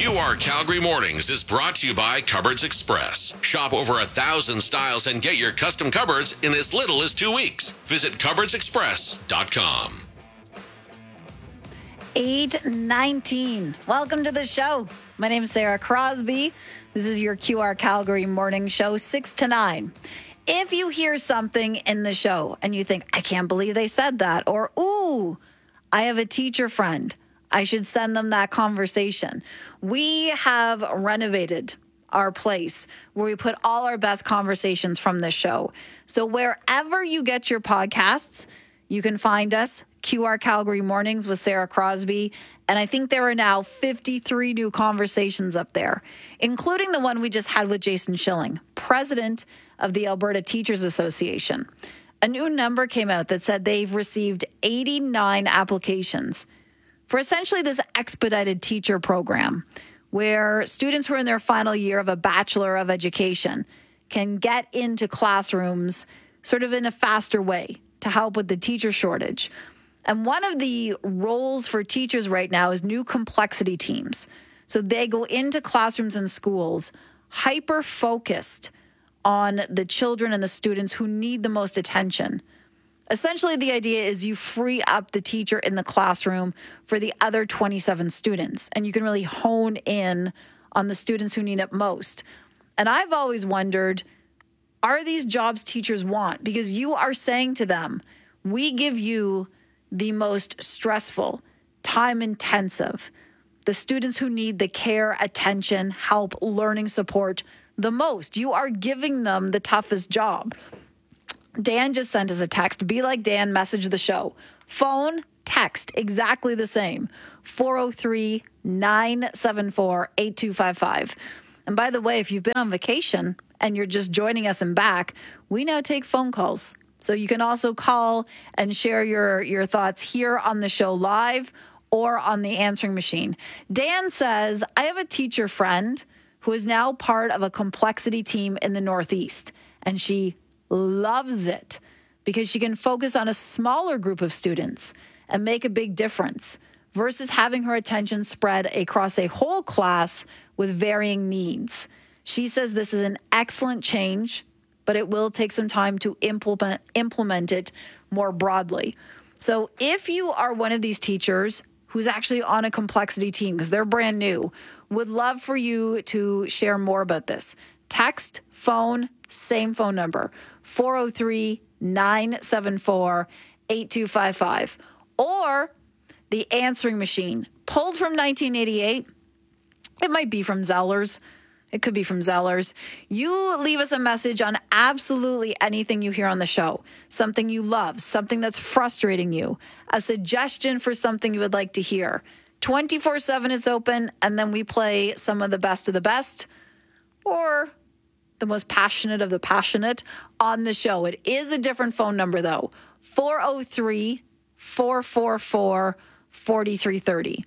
QR Calgary Mornings is brought to you by Cupboards Express. Shop over 1,000 styles and get your custom cupboards in as little as 2 weeks. Visit cupboardsexpress.com. 8:19. Welcome to the show. My name is Sarah Crosby. This is your QR Calgary Morning Show, 6 to 9. If you hear something in the show and you think, I can't believe they said that, or, ooh, I have a teacher friend, I should send them that conversation. We have renovated our place where we put all our best conversations from this show. So wherever you get your podcasts, you can find us, QR Calgary Mornings with Sarah Crosby. And I think there are now 53 new conversations up there, including the one we just had with Jason Schilling, president of the Alberta Teachers Association. A new number came out that said they've received 89 applications for essentially this expedited teacher program where students who are in their final year of a Bachelor of Education can get into classrooms sort of in a faster way to help with the teacher shortage. And one of the roles for teachers right now is new complexity teams. So they go into classrooms and schools hyper-focused on the children and the students who need the most attention. Essentially, the idea is you free up the teacher in the classroom for the other 27 students, and you can really hone in on the students who need it most. And I've always wondered, are these jobs teachers want? Because you are saying to them, we give you the most stressful, time-intensive, the students who need the care, attention, help, learning support the most. You are giving them the toughest job. Dan just sent us a text. Be like Dan, message the show. Phone, text, exactly the same. 403-974-8255. And by the way, if you've been on vacation and you're just joining us and back, we now take phone calls. So you can also call and share your thoughts here on the show live or on the answering machine. Dan says, I have a teacher friend who is now part of a complexity team in the Northeast, and she loves it because she can focus on a smaller group of students and make a big difference versus having her attention spread across a whole class with varying needs. She says this is an excellent change, but it will take some time to implement it more broadly. So if you are one of these teachers who's actually on a complexity team because they're brand new, would love for you to share more about this. Text, phone, same phone number, 403-974-8255. Or the answering machine, pulled from 1988. It might be from Zellers. It could be from Zellers. You leave us a message on absolutely anything you hear on the show. Something you love, something that's frustrating you, a suggestion for something you would like to hear. 24/7 is open, and then we play some of the best or the most passionate of the passionate on the show. It is a different phone number, though. 403-444-4330.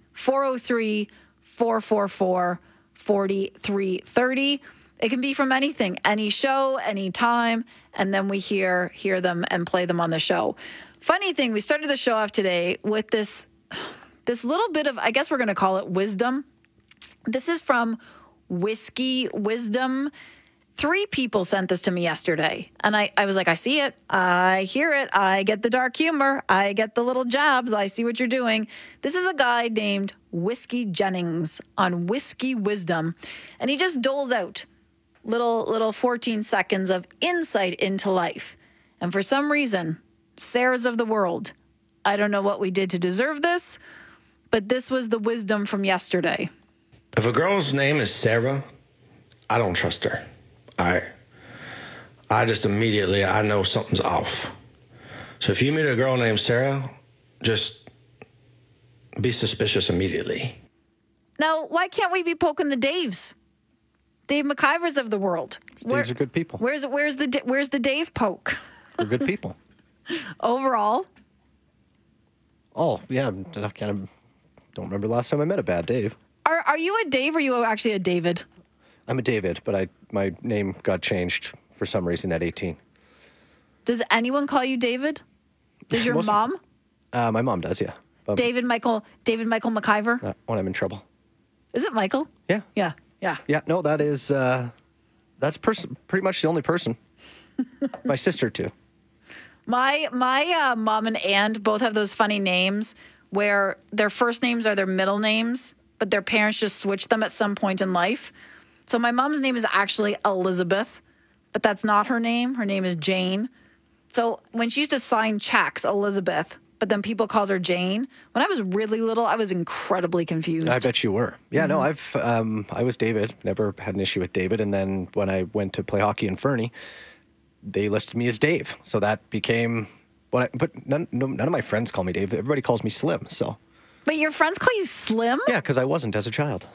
403-444-4330. It can be from anything, any show, any time, and then we hear them and play them on the show. Funny thing, we started the show off today with this little bit of, I guess we're going to call it wisdom. This is from Whiskey Wisdom. 3 people sent this to me yesterday, and I was like, I see it. I hear it. I get the dark humor. I get the little jabs. I see what you're doing. This is a guy named Whiskey Jennings on Whiskey Wisdom, and he just doles out little 14 seconds of insight into life. And for some reason, Sarahs of the world, I don't know what we did to deserve this, but this was the wisdom from yesterday. If a girl's name is Sarah, I don't trust her. I just immediately, I know something's off. So if you meet a girl named Sarah, just be suspicious immediately. Now, why can't we be poking the Daves? Dave McIvers of the world. Daves are good people. Where's the Dave poke? They're good people. Overall? Oh, yeah. I kind of don't remember the last time I met a bad Dave. Are you a Dave or are you actually a David? I'm a David, but my name got changed for some reason at 18. Does anyone call you David? Does your mom? My mom does, yeah. David Michael McIver? When I'm in trouble. Is it Michael? Yeah. Yeah. Yeah. Yeah, no, that is, that's pretty much the only person. My sister, too. My mom and aunt both have those funny names where their first names are their middle names, but their parents just switched them at some point in life. So my mom's name is actually Elizabeth, but that's not her name. Her name is Jane. So when she used to sign checks, Elizabeth, but then people called her Jane. When I was really little, I was incredibly confused. I bet you were. Yeah, no, I was David. Never had an issue with David. And then when I went to play hockey in Fernie, they listed me as Dave. So that became but none of my friends call me Dave. Everybody calls me Slim. So. But your friends call you Slim? Yeah, because I wasn't as a child.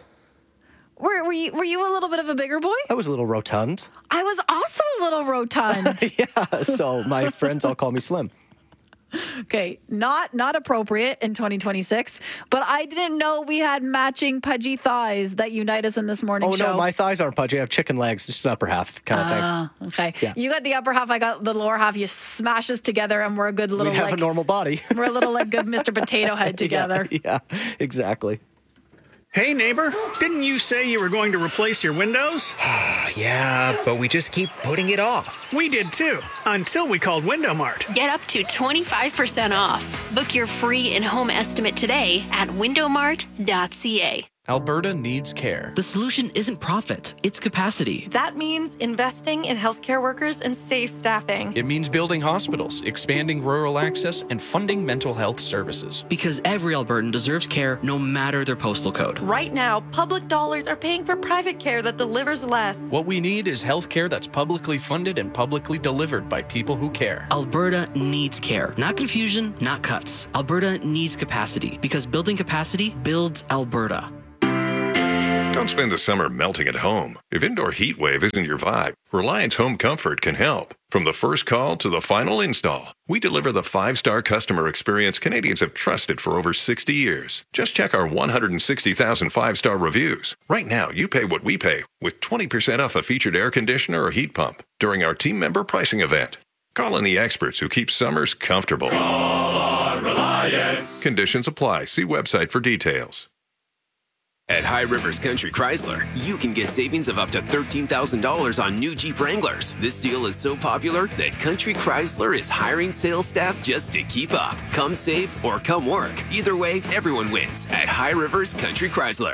Were you a little bit of a bigger boy? I was a little rotund. I was also a little rotund. Yeah, so my friends all call me Slim. Okay, not appropriate in 2026, but I didn't know we had matching pudgy thighs that unite us in this morning show. Oh, no, my thighs aren't pudgy. I have chicken legs, just an upper half kind of thing. Okay. Yeah. You got the upper half, I got the lower half. You smash us together and we're a good little, We have a normal body. we're a little like good Mr. Potato Head together. Yeah, exactly. Hey, neighbor, didn't you say you were going to replace your windows? Yeah, but we just keep putting it off. We did too, until we called Window Mart. Get up to 25% off. Book your free in-home estimate today at windowmart.ca. Alberta needs care. The solution isn't profit, it's capacity. That means investing in healthcare workers and safe staffing. It means building hospitals, expanding rural access, and funding mental health services. Because every Albertan deserves care no matter their postal code. Right now, public dollars are paying for private care that delivers less. What we need is health care that's publicly funded and publicly delivered by people who care. Alberta needs care. Not confusion, not cuts. Alberta needs capacity. Because building capacity builds Alberta. Don't spend the summer melting at home. If indoor heat wave isn't your vibe, Reliance Home Comfort can help. From the first call to the final install, we deliver the 5-star customer experience Canadians have trusted for over 60 years. Just check our 160,000 5-star reviews. Right now, you pay what we pay with 20% off a featured air conditioner or heat pump during our team member pricing event. Call in the experts who keep summers comfortable. Call on Reliance. Conditions apply. See website for details. At High Rivers Country Chrysler, you can get savings of up to $13,000 on new Jeep Wranglers. This deal is so popular that Country Chrysler is hiring sales staff just to keep up. Come save or come work. Either way, everyone wins at High Rivers Country Chrysler.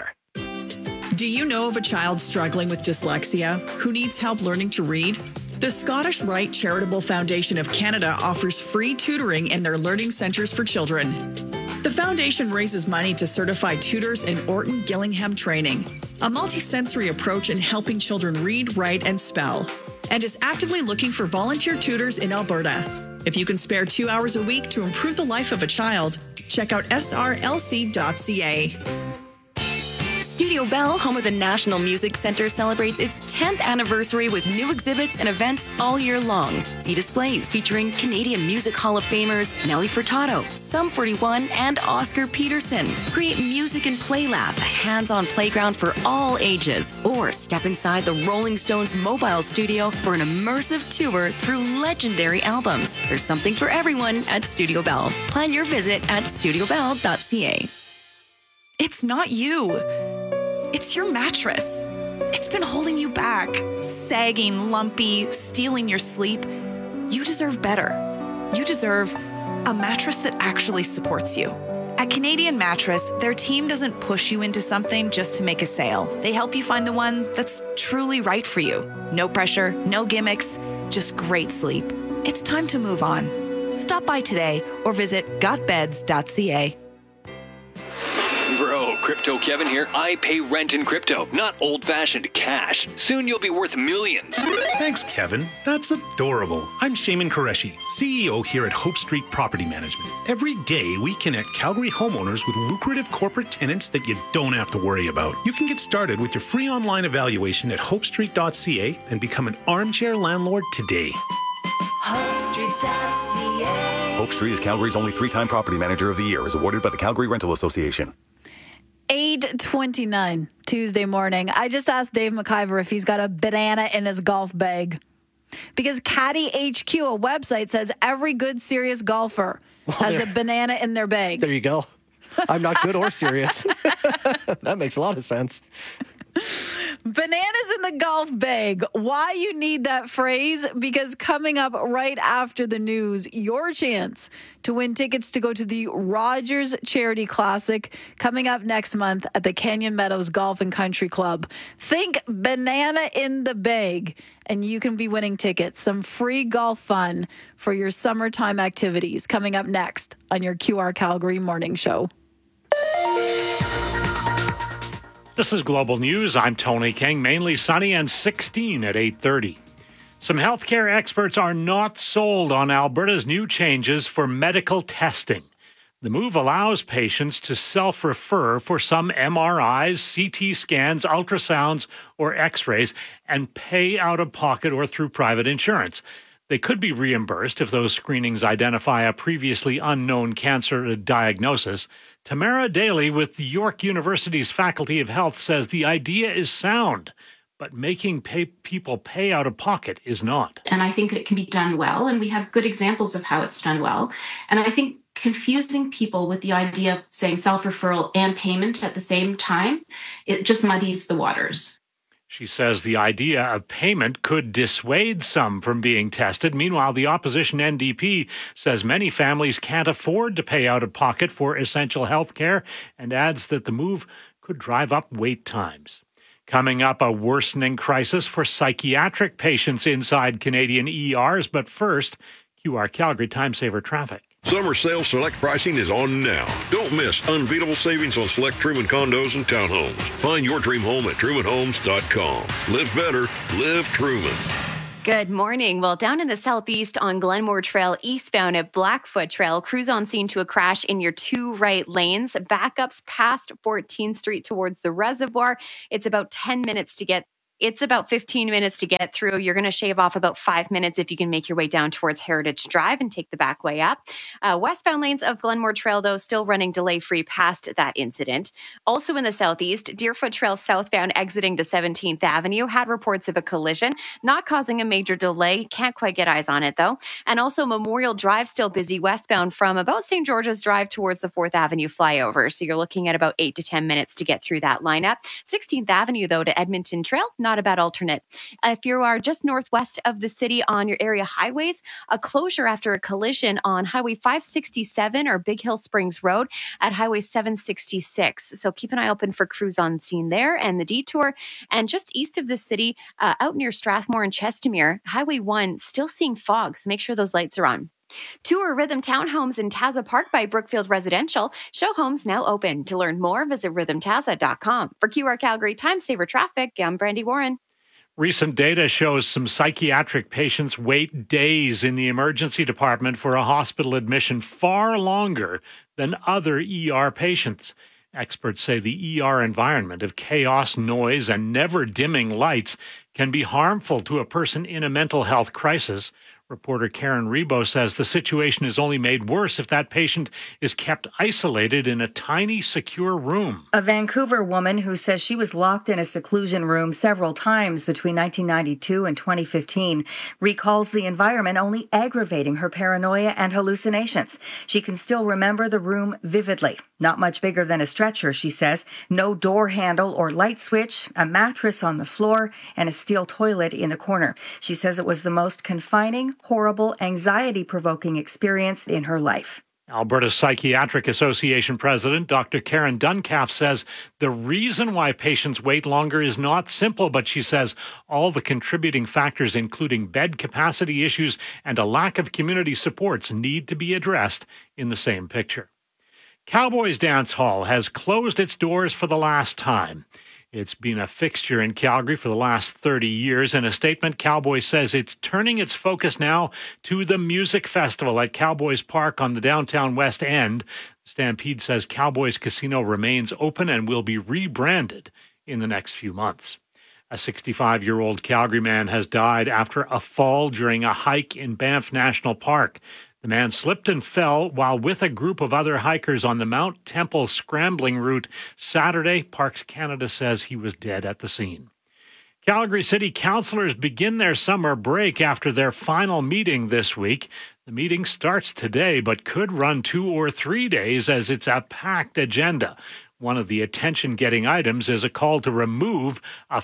Do you know of a child struggling with dyslexia who needs help learning to read? The Scottish Rite Charitable Foundation of Canada offers free tutoring in their learning centres for children. The foundation raises money to certify tutors in Orton Gillingham training, a multisensory approach in helping children read, write, and spell, and is actively looking for volunteer tutors in Alberta. If you can spare 2 hours a week to improve the life of a child, check out srlc.ca. Studio Bell, home of the National Music Centre, celebrates its 10th anniversary with new exhibits and events all year long. See displays featuring Canadian Music Hall of Famers Nelly Furtado, Sum 41, and Oscar Peterson. Create Music and Play Lab, a hands-on playground for all ages. Or step inside the Rolling Stones mobile studio for an immersive tour through legendary albums. There's something for everyone at Studio Bell. Plan your visit at studiobell.ca. It's not you. It's your mattress. It's been holding you back, sagging, lumpy, stealing your sleep. You deserve better. You deserve a mattress that actually supports you. At Canadian Mattress, their team doesn't push you into something just to make a sale. They help you find the one that's truly right for you. No pressure, no gimmicks, just great sleep. It's time to move on. Stop by today or visit gotbeds.ca. Bro, Crypto Kevin here. I pay rent in crypto, not old-fashioned cash. Soon you'll be worth millions. Thanks, Kevin. That's adorable. I'm Shaman Qureshi, CEO here at Hope Street Property Management. Every day, we connect Calgary homeowners with lucrative corporate tenants that you don't have to worry about. You can get started with your free online evaluation at hopestreet.ca and become an armchair landlord today. HopeStreet.ca. Hope Street is Calgary's only 3-time property manager of the year, as awarded by the Calgary Rental Association. 8:29 Tuesday morning. I just asked Dave McIver if he's got a banana in his golf bag. Because Caddy HQ, a website, says every good serious golfer has a banana in their bag. There you go. I'm not good or serious. That makes a lot of sense. Bananas in the golf bag. Why you need that phrase? Because coming up right after the news, your chance to win tickets to go to the Rogers Charity Classic coming up next month at the Canyon Meadows Golf and Country Club. Think banana in the bag, and you can be winning tickets. Some free golf fun for your summertime activities coming up next on your QR Calgary Morning Show. This is Global News. I'm Tony King. Mainly sunny and 16 at 8:30. Some healthcare experts are not sold on Alberta's new changes for medical testing. The move allows patients to self-refer for some MRIs, CT scans, ultrasounds, or X-rays and pay out of pocket or through private insurance. They could be reimbursed if those screenings identify a previously unknown cancer diagnosis. Tamara Daly with the York University's Faculty of Health says the idea is sound, but making people pay out of pocket is not. And I think it can be done well, and we have good examples of how it's done well. And I think confusing people with the idea of saying self-referral and payment at the same time, it just muddies the waters. She says the idea of payment could dissuade some from being tested. Meanwhile, the opposition NDP says many families can't afford to pay out of pocket for essential health care and adds that the move could drive up wait times. Coming up, a worsening crisis for psychiatric patients inside Canadian ERs. But first, QR Calgary Time Saver Traffic. Summer sales select pricing is on now. Don't miss unbeatable savings on select Truman condos and townhomes. Find your dream home at trumanhomes.com. Live better, live Truman. Good morning. Well, down in the southeast on Glenmore Trail, eastbound at Blackfoot Trail, crews on scene to a crash in your two right lanes. Backups past 14th Street towards the reservoir. It's about 10 minutes to get. It's about 15 minutes to get through. You're going to shave off about 5 minutes if you can make your way down towards Heritage Drive and take the back way up. Westbound lanes of Glenmore Trail, though, still running delay-free past that incident. Also in the southeast, Deerfoot Trail southbound exiting to 17th Avenue had reports of a collision, not causing a major delay. Can't quite get eyes on it, though. And also Memorial Drive still busy westbound from about St. George's Drive towards the 4th Avenue flyover. So you're looking at about 8 to 10 minutes to get through that lineup. 16th Avenue, though, to Edmonton Trail, not a bad alternate. If you are just northwest of the city on your area highways, a closure after a collision on Highway 567 or Big Hill Springs Road at Highway 766. So keep an eye open for crews on scene there and the detour. And just east of the city, out near Strathmore and Chestermere, Highway 1 still seeing fog, so make sure those lights are on. Tour Rhythm Townhomes in Taza Park by Brookfield Residential. Show homes now open. To learn more, visit rhythmtaza.com. For QR Calgary Time Saver Traffic, I'm Brandy Warren. Recent data shows some psychiatric patients wait days in the emergency department for a hospital admission, far longer than other ER patients. Experts say the ER environment of chaos, noise, and never-dimming lights can be harmful to a person in a mental health crisis. Reporter Karen Rebo says the situation is only made worse if that patient is kept isolated in a tiny, secure room. A Vancouver woman who says she was locked in a seclusion room several times between 1992 and 2015 recalls the environment only aggravating her paranoia and hallucinations. She can still remember the room vividly. Not much bigger than a stretcher, she says. No door handle or light switch, a mattress on the floor, and a steel toilet in the corner. She says it was the most confining, horrible, anxiety-provoking experience in her life. Alberta Psychiatric Association President Dr. Karen Duncalf says the reason why patients wait longer is not simple, but she says all the contributing factors, including bed capacity issues and a lack of community supports, need to be addressed in the same picture. Cowboys Dance Hall has closed its doors for the last time. It's been a fixture in Calgary for the last 30 years. In a statement, Cowboys says it's turning its focus now to the music festival at Cowboys Park on the downtown West End. Stampede says Cowboys Casino remains open and will be rebranded in the next few months. A 65-year-old Calgary man has died after a fall during a hike in Banff National Park. The man slipped and fell while with a group of other hikers on the Mount Temple scrambling route Saturday. Parks Canada says he was dead at the scene. Calgary City councillors begin their summer break after their final meeting this week. The meeting starts today but could run 2 or 3 days as it's a packed agenda. One of the attention-getting items is a call to remove a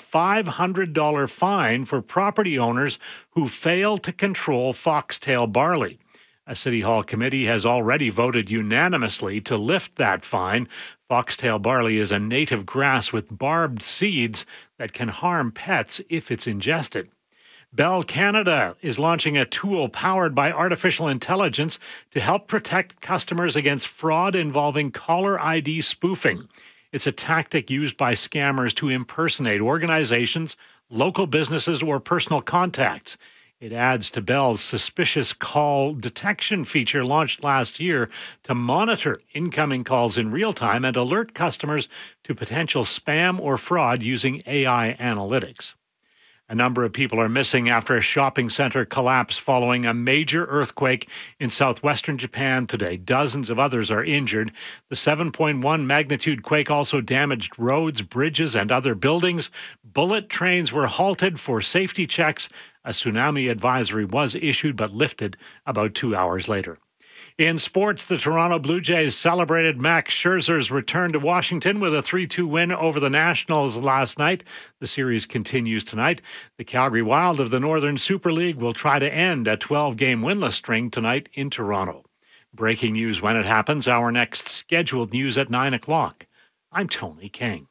$500 fine for property owners who fail to control foxtail barley. A City Hall committee has already voted unanimously to lift that fine. Foxtail barley is a native grass with barbed seeds that can harm pets if it's ingested. Bell Canada is launching a tool powered by artificial intelligence to help protect customers against fraud involving caller ID spoofing. It's a tactic used by scammers to impersonate organizations, local businesses, or personal contacts. It adds to Bell's suspicious call detection feature launched last year to monitor incoming calls in real time and alert customers to potential spam or fraud using AI analytics. A number of people are missing after a shopping center collapse following a major earthquake in southwestern Japan today. Dozens of others are injured. The 7.1 magnitude quake also damaged roads, bridges, and other buildings. Bullet trains were halted for safety checks. A tsunami advisory was issued but lifted about 2 hours later. In sports, the Toronto Blue Jays celebrated Max Scherzer's return to Washington with a 3-2 win over the Nationals last night. The series continues tonight. The Calgary Wild of the Northern Super League will try to end a 12-game winless string tonight in Toronto. Breaking news when it happens. Our next scheduled news at 9 o'clock. I'm Tony King.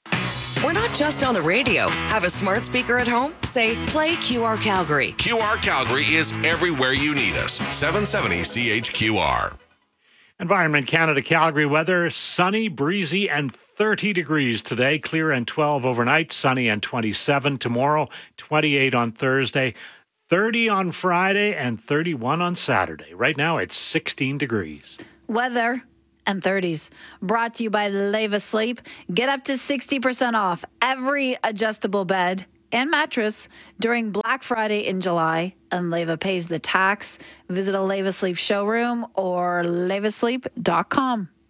We're not just on the radio. Have a smart speaker at home? Say, play QR Calgary. QR Calgary is everywhere you need us. 770 CHQR. Environment Canada Calgary weather, sunny, breezy, and 30 degrees today. Clear and 12 overnight, sunny and 27 tomorrow, 28 on Thursday, 30 on Friday, and 31 on Saturday. Right now, it's 16 degrees. Weather and 30s. Brought to you by Leva Sleep. Get up to 60% off every adjustable bed and mattress during Black Friday in July, and Leva pays the tax. Visit a Leva Sleep showroom or levasleep.com.